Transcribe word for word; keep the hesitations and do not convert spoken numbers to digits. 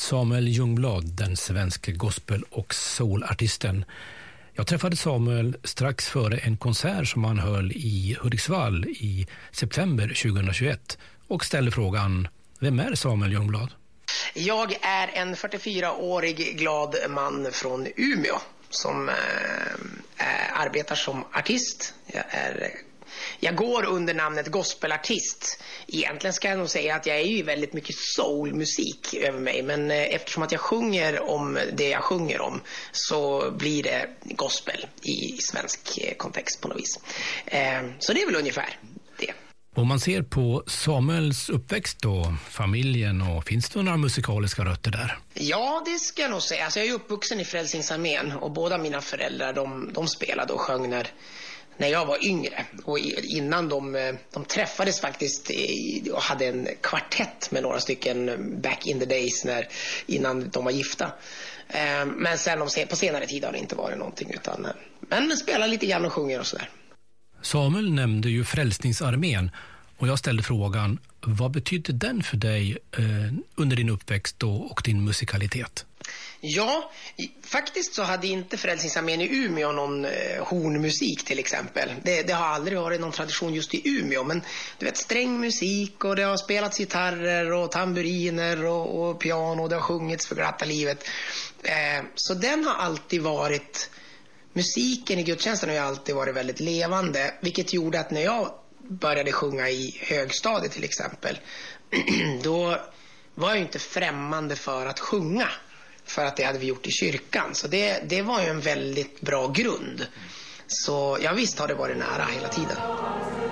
Samuel Ljungblad, den svenska gospel- och soulartisten. Jag träffade Samuel strax före en konsert som han höll i Hudiksvall i september tjugohundratjugoett och ställde frågan: vem är Samuel Ljungblad? Jag är en fyrtiofyraårig glad man från Umeå som äh, äh, arbetar som artist. Jag, är, jag går under namnet gospelartist. Egentligen ska jag nog säga att jag är ju väldigt mycket soulmusik över mig. Men äh, eftersom att jag sjunger om det jag sjunger om så blir det gospel i svensk äh, kontext på något vis. Äh, så det är väl ungefär det. Om man ser på Samuels uppväxt då, familjen, och finns det några musikaliska rötter där? Ja, det ska jag nog säga. Alltså, jag är uppvuxen i Frälsningsarmén och båda mina föräldrar de, de spelade och sjöng när, när jag var yngre. Och innan de, de träffades faktiskt i, och hade en kvartett med några stycken back in the days när, innan de var gifta. Men sen de, på senare tid har det inte varit någonting utan, men spelar lite grann och sjunger och sådär. Samuel nämnde ju Frälsningsarmén och jag ställde frågan, vad betydde den för dig eh, under din uppväxt då och din musikalitet? Ja, faktiskt så hade inte Frälsningsarmén i Umeå någon eh, hornmusik till exempel. Det, det har aldrig varit någon tradition just i Umeå, men du vet, strängmusik och det har spelats gitarrer och tamburiner och, och piano och det har sjungits för glatta livet. Eh, så den har alltid varit... Musiken i gudstjänsten har ju alltid varit väldigt levande, vilket gjorde att när jag började sjunga i högstadiet till exempel, då var jag inte främmande för att sjunga, för att det hade vi gjort i kyrkan. Så det, det var ju en väldigt bra grund. Så jag visst har det varit nära hela tiden.